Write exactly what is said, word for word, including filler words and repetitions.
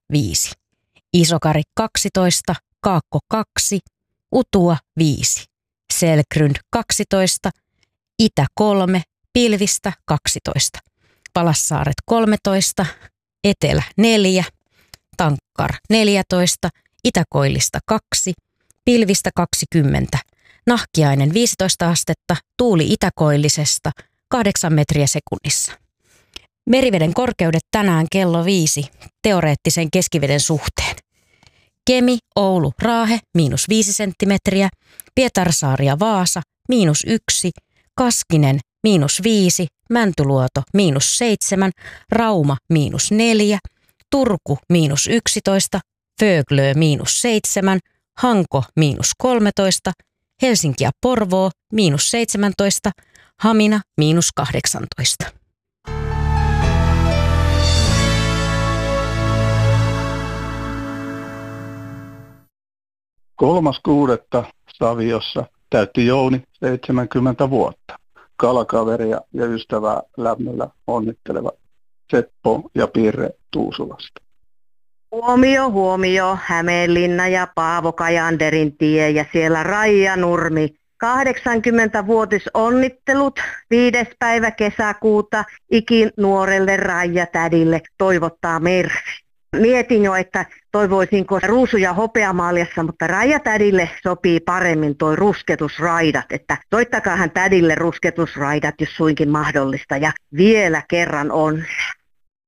viisi. Isokari kaksitoista, Kaakko kaksi, Utua viisi. Selkryn kaksitoista, Itä kolme, Pilvistä kaksitoista. Palassaaret kolmetoista, Etelä neljä, Tankkar neljätoista, Itäkoillista kaksi, Pilvistä kaksikymmentä. Nahkiainen viisitoista astetta, tuuli itäkoillisesta kahdeksan metriä sekunnissa. Meriveden korkeudet tänään kello viisi teoreettisen keskiveden suhteen. Kemi, Oulu, Raahe, miinus viisi senttimetriä, Pietarsaari ja Vaasa, miinus yksi, Kaskinen, miinus viisi, Mäntyluoto, miinus seitsemän, Rauma, miinus neljä, Turku, miinus yksitoista, Föglö, miinus seitsemän, Hanko, miinus kolmetoista, Helsinki ja Porvoo, miinus seitsemäntoista, Hamina, miinus kahdeksantoista. Kolmas kuudetta Saviossa täytti Jouni seitsemänkymmentä vuotta. Kalakaveria ja ystävää lämmöllä onnitteleva Seppo ja Pirre Tuusulasta. Huomio, huomio, Hämeenlinna ja Paavo Kajanderin tie ja siellä Raija Nurmi. kahdeksankymmentävuotisonnittelut viides päivä kesäkuuta ikinuorelle Raija tädille toivottaa Mervi. Mietin jo, että toivoisinko ruusuja hopeamaaliassa, mutta Raija tädille sopii paremmin toi rusketusraidat, että soittakaa hän tädille rusketusraidat, jos suinkin mahdollista. Ja vielä kerran onnea.